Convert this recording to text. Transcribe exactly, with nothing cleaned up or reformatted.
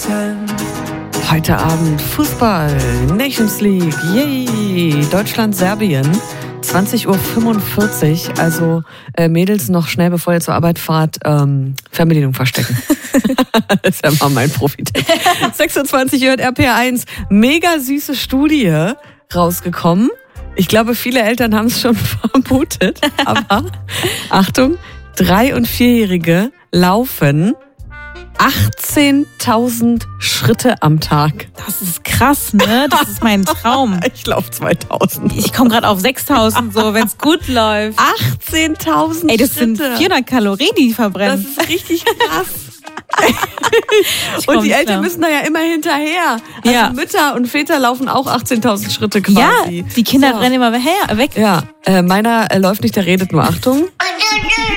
Heute Abend Fußball, Nations League, yay, Deutschland-Serbien, zwanzig Uhr fünfundvierzig, also äh, Mädels noch schnell, bevor ihr zur Arbeit fahrt, ähm, Fernbedienung verstecken. Das ist ja mal mein Profi-Tipp. sechsundzwanzig Uhr R P eins, mega süße Studie rausgekommen. Ich glaube, viele Eltern haben es schon vermutet, aber Achtung, Drei- und Vierjährige laufen achtzehntausend Schritte am Tag. Das ist krass, ne? Das ist mein Traum. Ich laufe zweitausend. Ich komme gerade auf sechstausend, so, wenn es gut läuft. achtzehntausend Ey, das Schritte. sind vierhundert Kalorien, die ich verbrenne. Das ist richtig krass. Und die Eltern klar. müssen da ja immer hinterher. Also ja. Mütter und Väter laufen auch achtzehntausend Schritte quasi. Ja, die Kinder so. rennen immer her, weg. Ja, äh, meiner äh, läuft nicht, der redet nur. Achtung.